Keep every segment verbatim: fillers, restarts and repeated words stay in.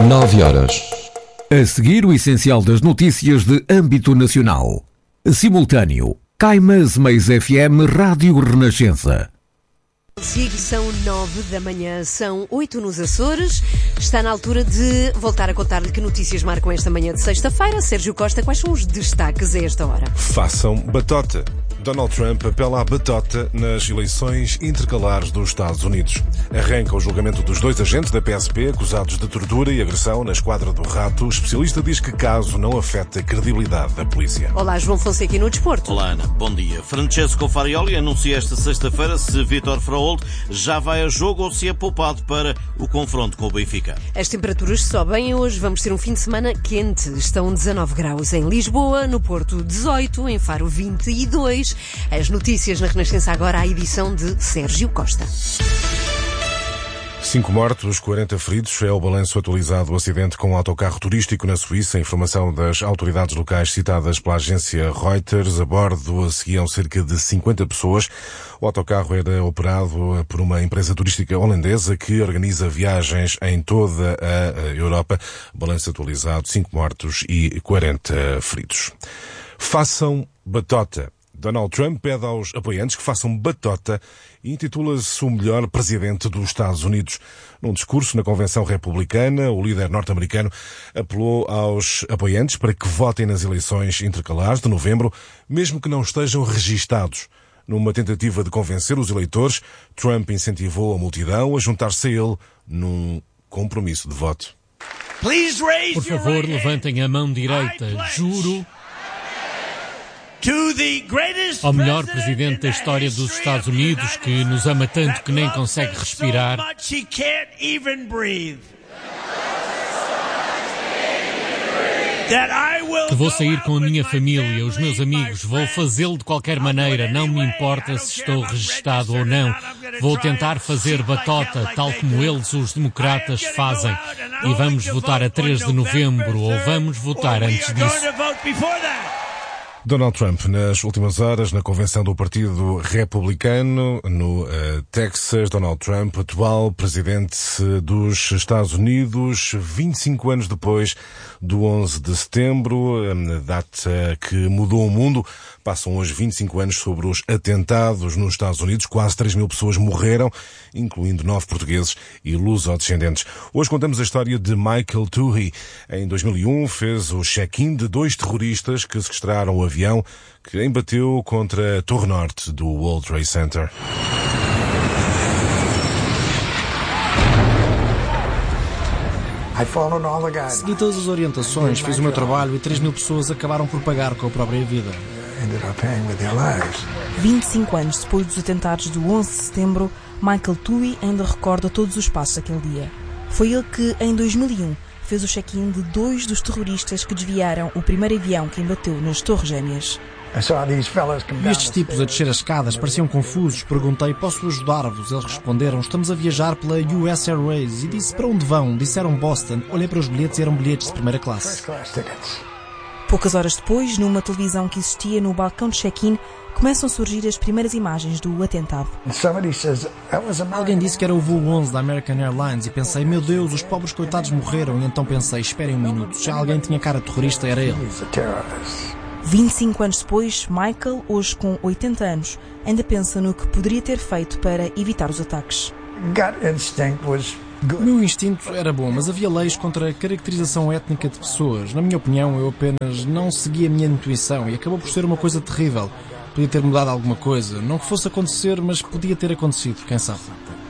nove horas. A seguir, o essencial das notícias de âmbito nacional. Simultâneo. Caimás Mais F M Rádio Renascença. São nove da manhã, são oito nos Açores. Está na altura de voltar a contar-lhe que notícias marcam esta manhã de sexta-feira. Sérgio Costa, quais são os destaques a esta hora? Façam batota. Donald Trump apela à batota nas eleições intercalares dos Estados Unidos. Arranca o julgamento dos dois agentes da P S P acusados de tortura e agressão na Esquadra do Rato. O especialista diz que caso não afeta a credibilidade da polícia. Olá, João Fonseca e no Desporto. Olá, Ana. Bom dia. Francesco Farioli anuncia esta sexta-feira se Vítor Froholt já vai a jogo ou se é poupado para o confronto com o Benfica. As temperaturas sobem hoje. Vamos ter um fim de semana quente. Estão dezanove graus em Lisboa, no Porto dezoito, em Faro vinte e dois. As notícias na Renascença agora, a edição de Sérgio Costa. Cinco mortos, quarenta feridos. É o balanço atualizado do acidente com um autocarro turístico na Suíça. Informação das autoridades locais citadas pela agência Reuters. A bordo seguiam cerca de cinquenta pessoas. O autocarro era operado por uma empresa turística holandesa que organiza viagens em toda a Europa. Balanço atualizado, cinco mortos e quarenta feridos. Façam batota. Donald Trump pede aos apoiantes que façam batota e intitula-se o melhor presidente dos Estados Unidos. Num discurso na Convenção Republicana, o líder norte-americano apelou aos apoiantes para que votem nas eleições intercalares de novembro, mesmo que não estejam registados. Numa tentativa de convencer os eleitores, Trump incentivou a multidão a juntar-se a ele num compromisso de voto. Por favor, levantem a mão direita. Juro ao melhor presidente da história dos Estados Unidos, que nos ama tanto que nem consegue respirar, que vou sair com a minha família, os meus amigos, vou fazê-lo de qualquer maneira, não me importa se estou registado ou não. Vou tentar fazer batota, tal como eles, os democratas, fazem. E vamos votar a três de novembro, ou vamos votar antes disso. Donald Trump, nas últimas horas, na convenção do Partido Republicano, no uh, Texas. Donald Trump, atual presidente dos Estados Unidos, vinte e cinco anos depois do onze de setembro, data que mudou o mundo. Passam hoje vinte e cinco anos sobre os atentados nos Estados Unidos. Quase três mil pessoas morreram, incluindo nove portugueses e lusodescendentes. Hoje contamos a história de Michael Toohey. Em dois mil e um fez o check-in de dois terroristas que sequestraram o avião que embateu contra a Torre Norte do World Trade Center. Segui todas as orientações, fiz o meu trabalho e três mil pessoas acabaram por pagar com a própria vida. vinte e cinco anos depois dos atentados do onze de setembro, Michael Toohey ainda recorda todos os passos daquele dia. Foi ele que, em dois mil e um, fez o check-in de dois dos terroristas que desviaram o primeiro avião que embateu nas Torres Gêmeas. Vi estes tipos a descer as escadas, pareciam confusos. Perguntei, posso ajudar-vos? Eles responderam, estamos a viajar pela U S Airways. E disse, para onde vão? Disseram Boston. Olhei para os bilhetes e eram bilhetes de primeira classe. Poucas horas depois, numa televisão que existia no balcão de check-in, começam a surgir as primeiras imagens do atentado. Alguém disse que era o voo onze da American Airlines e pensei, meu Deus, os pobres coitados morreram. E então pensei, esperem um minuto, se alguém tinha cara de terrorista era ele. vinte e cinco anos depois, Michael, hoje com oitenta anos, ainda pensa no que poderia ter feito para evitar os ataques. O meu instinto era bom, mas havia leis contra a caracterização étnica de pessoas. Na minha opinião, eu apenas não segui a minha intuição e acabou por ser uma coisa terrível. Podia ter mudado alguma coisa. Não que fosse acontecer, mas podia ter acontecido, quem sabe.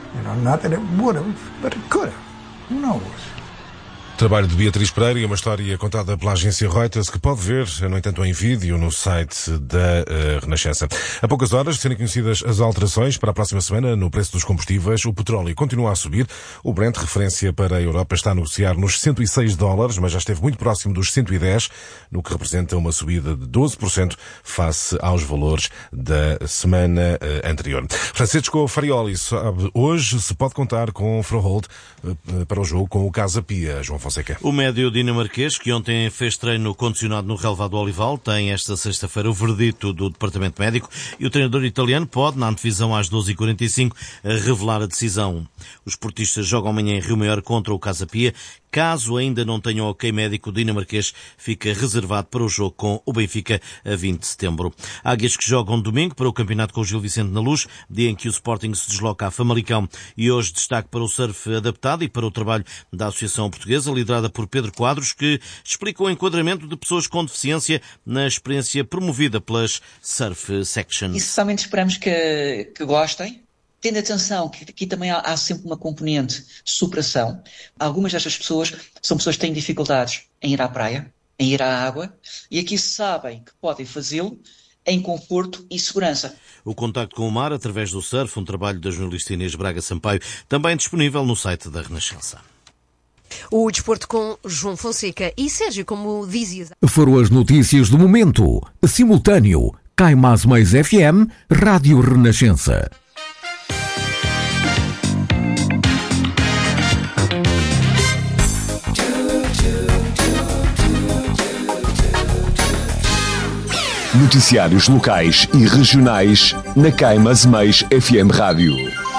Trabalho de Beatriz Pereira e uma história contada pela agência Reuters que pode ver, no entanto, em vídeo no site da uh, Renascença. Há poucas horas de serem conhecidas as alterações para a próxima semana no preço dos combustíveis. O petróleo continua a subir. O Brent, referência para a Europa, está a negociar nos cento e seis dólares, mas já esteve muito próximo dos cento e dez, no que representa uma subida de doze por cento face aos valores da semana uh, anterior. Francesco Farioli sabe hoje se pode contar com Froholt uh, para o jogo com o Casa Pia. João Fonseca. Fonseca. O médio dinamarquês, que ontem fez treino condicionado no relevado do Olival, tem esta sexta-feira o verdito do Departamento Médico e o treinador italiano pode, na antevisão às doze e quarenta e cinco, revelar a decisão. Os portistas jogam amanhã em Rio Maior contra o Casa Pia. Caso ainda não tenham o ok médico, o dinamarquês fica reservado para o jogo com o Benfica a vinte de setembro. Águias que jogam domingo para o campeonato com o Gil Vicente na Luz, dia em que o Sporting se desloca a Famalicão. E hoje destaque para o surf adaptado e para o trabalho da Associação Portuguesa, liderada por Pedro Quadros, que explica o enquadramento de pessoas com deficiência na experiência promovida pelas Surf Sections. E somente esperamos que, que gostem. Tendo atenção que aqui também há, há sempre uma componente de superação. Algumas destas pessoas são pessoas que têm dificuldades em ir à praia, em ir à água, e aqui sabem que podem fazê-lo em conforto e segurança. O contacto com o mar através do surf, um trabalho da jornalista Inês Braga Sampaio, também disponível no site da Renascença. O desporto com João Fonseca e Sérgio, como dizias. Foram as notícias do momento. Simultâneo. Cai Mais Mais F M, Rádio Renascença. Noticiários locais e regionais na Cai Mais Mais F M Rádio.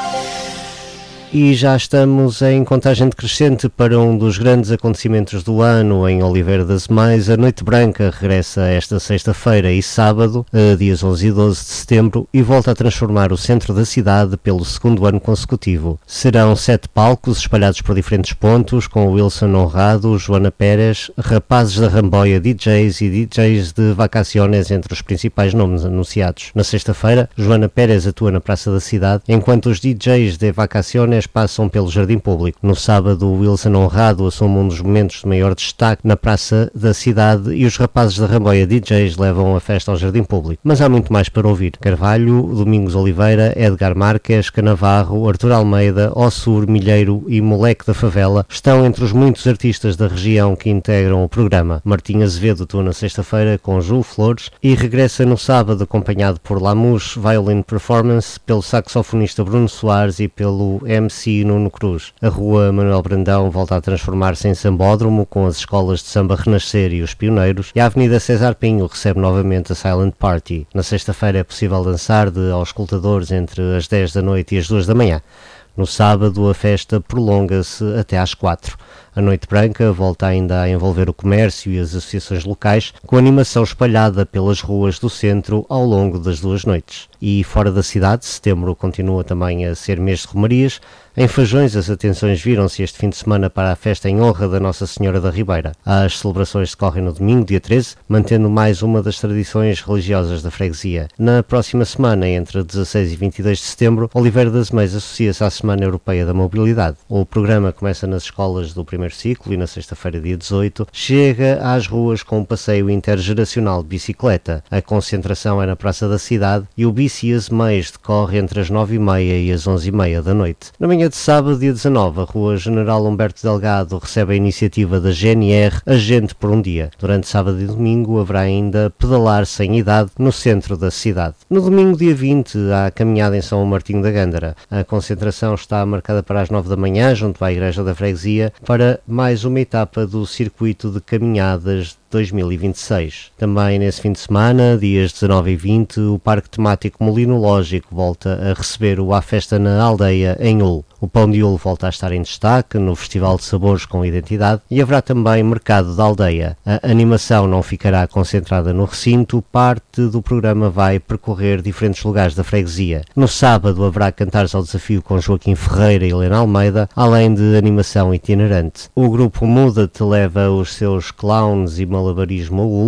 E já estamos em contagem decrescente para um dos grandes acontecimentos do ano em Oliveira das Mães. A Noite Branca regressa esta sexta-feira e sábado, dias onze e doze de setembro, e volta a transformar o centro da cidade pelo segundo ano consecutivo. Serão sete palcos espalhados por diferentes pontos, com Wilson Honrado, Joana Pérez, Rapazes da Ramboia, D Js e D Js de Vacaciones entre os principais nomes anunciados. Na sexta-feira, Joana Pérez atua na Praça da Cidade, enquanto os D Js de Vacaciones passam pelo Jardim Público. No sábado, Wilson Honrado assume um dos momentos de maior destaque na Praça da Cidade e os Rapazes da Ramboia D Js levam a festa ao Jardim Público. Mas há muito mais para ouvir. Carvalho, Domingos Oliveira, Edgar Marques, Canavarro, Artur Almeida, Ossur, Milheiro e Moleque da Favela estão entre os muitos artistas da região que integram o programa. Martim Azevedo atua na sexta-feira com Ju Flores e regressa no sábado acompanhado por Lamus Violin Performance, pelo saxofonista Bruno Soares e pelo M C Nuno Cruz. A Rua Manuel Brandão volta a transformar-se em sambódromo, com as escolas de samba Renascer e os Pioneiros, e a Avenida César Pinho recebe novamente a Silent Party. Na sexta-feira é possível dançar de auscultadores entre as dez da noite e as duas da manhã. No sábado a festa prolonga-se até às quatro. A Noite Branca volta ainda a envolver o comércio e as associações locais, com animação espalhada pelas ruas do centro ao longo das duas noites. E fora da cidade, setembro continua também a ser mês de romarias. Em Fajões, as atenções viram-se este fim de semana para a festa em honra da Nossa Senhora da Ribeira. As celebrações decorrem no domingo, dia treze, mantendo mais uma das tradições religiosas da freguesia. Na próxima semana, entre dezasseis e vinte e dois de setembro, Oliveira das Meias associa-se à Semana Europeia da Mobilidade. O programa começa nas escolas do primeiro ciclo e na sexta-feira, dia dezoito, chega às ruas com um passeio intergeracional de bicicleta. A concentração é na Praça da Cidade e o Bici As Meias decorre entre as nove e meia e as onze e meia da noite. Na manhã de sábado, dia dezanove, a Rua General Humberto Delgado recebe a iniciativa da G N R A Gente por um Dia. Durante sábado e domingo haverá ainda pedalar sem idade no centro da cidade. No domingo, dia vinte, há a caminhada em São Martinho da Gândara. A concentração está marcada para as nove da manhã, junto à Igreja da Freguesia, para mais uma etapa do circuito de caminhadas dois mil e vinte e seis. Também nesse fim de semana, dias dezanove e vinte, o Parque Temático Molinológico volta a receber o A Festa na Aldeia, em Hull. O pão de Hull volta a estar em destaque no Festival de Sabores com Identidade e haverá também Mercado da Aldeia. A animação não ficará concentrada no recinto, parte do programa vai percorrer diferentes lugares da freguesia. No sábado haverá Cantares ao Desafio com Joaquim Ferreira e Helena Almeida, além de animação itinerante. O grupo Muda-te leva os seus clowns e malabarismo a Hull.